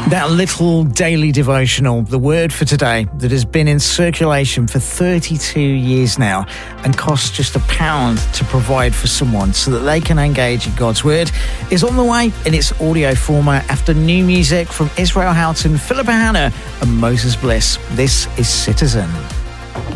That little daily devotional, the word for today, that has been in circulation for 32 years now and costs just £1 to provide for someone so that they can engage in God's word, is on the way in its audio format after new music from Israel Houghton, Philippa Hanna and Moses Bliss. This is Citizen.